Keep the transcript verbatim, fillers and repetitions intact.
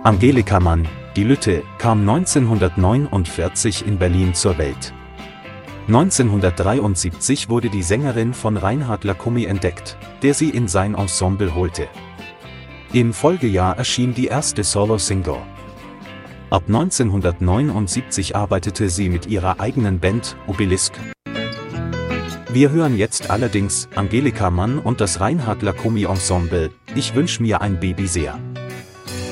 Angelika Mann, die Lütte, kam neunzehnhundertneunundvierzig in Berlin zur Welt. neunzehnhundertdreiundsiebzig wurde die Sängerin von Reinhard Lacommy entdeckt, der sie in sein Ensemble holte. Im Folgejahr erschien die erste Solo-Single. Ab neunzehnhundertneunundsiebzig arbeitete sie mit ihrer eigenen Band, Obelisk. Wir hören jetzt allerdings Angelika Mann und das Reinhard Lacommy Ensemble, Ich wünsch mir ein Baby sehr.